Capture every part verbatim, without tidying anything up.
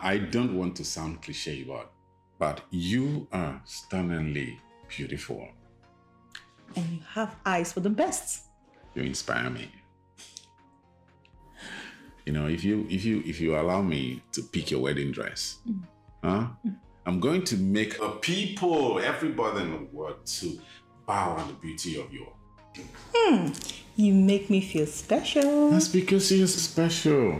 I don't want to sound cliche, but, but you are stunningly beautiful. And you have eyes for the best. You inspire me. You know, if you if you if you allow me to pick your wedding dress, mm. huh? Mm. I'm going to make the people, everybody in the world, to bow on the beauty of you. Hmm. You make me feel special. That's because you're special.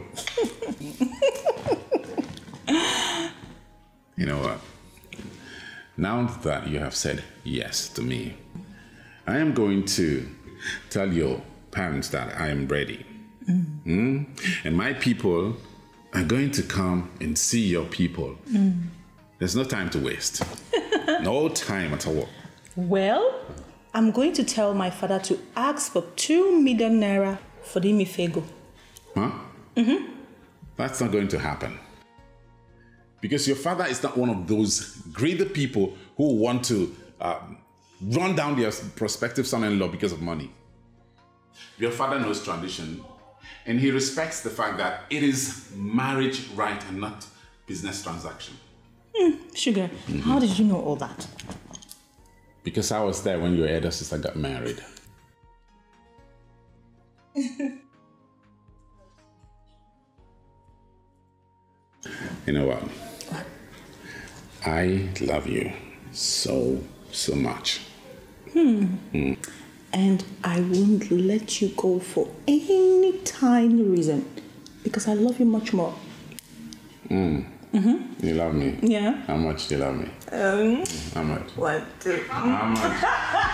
You know what? Now that you have said yes to me, I am going to tell your parents that I am ready. Mm. Mm? And my people are going to come and see your people. Mm. There's no time to waste. No time at all. Well, I'm going to tell my father to ask for two million naira for the Mifego. Huh? Mm-hmm. That's not going to happen. Because your father is not one of those greedy people who want to uh, run down their prospective son-in-law because of money. Your father knows tradition, and he respects the fact that it is marriage right and not business transaction. Mm, Sugar, mm-hmm. How did you know all that? Because I was there when your elder sister got married. You know what? What? I love you so, so much. Hmm. Mm. And I won't let you go for any tiny reason because I love you much more. Mm. Mm-hmm. You love me? Yeah. How much do you love me? Um, How much? One, two. How much?